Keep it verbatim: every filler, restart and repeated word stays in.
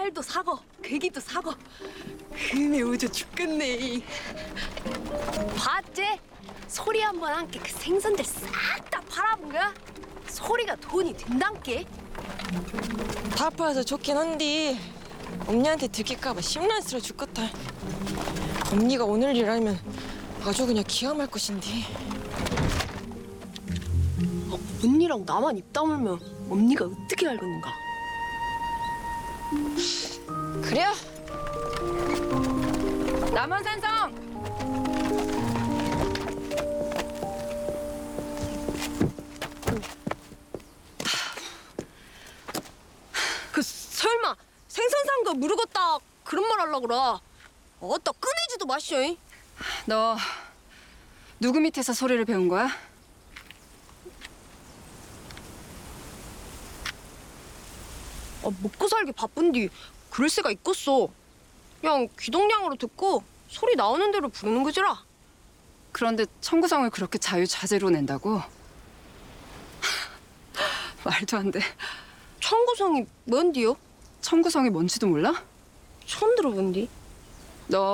쌀도 사고 고기도 사고 금이 오져 죽겠네. 봤지? 소리 한번 함께 그 생선들 싹 다 팔아본 거야? 소리가 돈이 된단께. 다 팔아서 좋긴 한데 엄니한테 들킬까봐 심란스러워 죽겠다. 엄니가 오늘 일 아니면 아주 그냥 기가 말 것인데. 어, 언니랑 나만 입 다물면 언니가 어떻게 알겠는가? 그래요? 남원산성! 그 설마 생선 산 거 모르겠다 그런 말 하려고 그래. 어따 꺼내지도 마시오. 잉? 너 누구 밑에서 소리를 배운 거야? 아, 먹고 살기 바쁜디 그럴 새가 있겠어. 그냥 귀동냥으로 듣고 소리 나오는 대로 부르는 거지라. 그런데 청구성을 그렇게 자유자재로 낸다고? 말도 안 돼. 청구성이 뭔디요? 청구성이 뭔지도 몰라? 처음 들어본디. 너